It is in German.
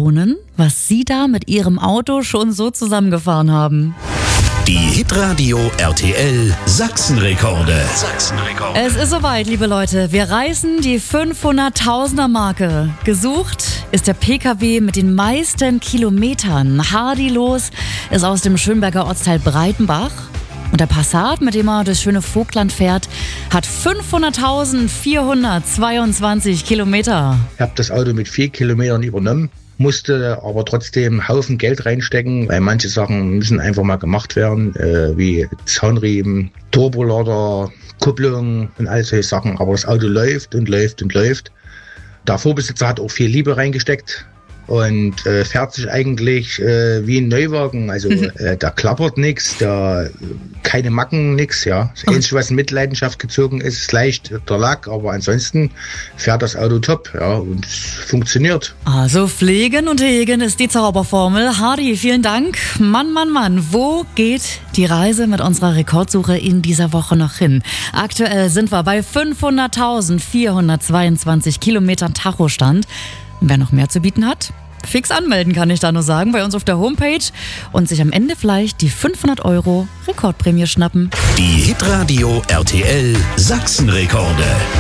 staunen, was Sie da mit Ihrem Auto schon so zusammengefahren haben. Die Hitradio RTL Sachsenrekorde. Es ist soweit, liebe Leute. Wir reißen die 500.000er-Marke. Gesucht ist der PKW mit den meisten Kilometern. Hardy los ist aus dem Schönberger Ortsteil Breitenbach. Und der Passat, mit dem er durchs schöne Vogtland fährt, hat 500.422 Kilometer. Ich habe das Auto mit 4 Kilometern übernommen, musste aber trotzdem einen Haufen Geld reinstecken, weil manche Sachen müssen einfach mal gemacht werden, wie Zahnriemen, Turbolader, Kupplung und all solche Sachen. Aber das Auto läuft und läuft und läuft. Der Vorbesitzer hat auch viel Liebe reingesteckt und fährt sich eigentlich wie ein Neuwagen. Also da klappert nichts, da keine Macken, nichts. Ja. Das Einzige, was in Mitleidenschaft gezogen ist, ist leicht der Lack, aber ansonsten fährt das Auto top, ja, und es funktioniert. Also pflegen und hegen ist die Zauberformel. Hardy, vielen Dank. Mann, wo geht die Reise mit unserer Rekordsuche in dieser Woche noch hin? Aktuell sind wir bei 500.422 Kilometern Tachostand. Und wer noch mehr zu bieten hat, fix anmelden, kann ich da nur sagen, bei uns auf der Homepage und sich am Ende vielleicht die 500 € Rekordprämie schnappen. Die Hitradio RTL Sachsenrekorde.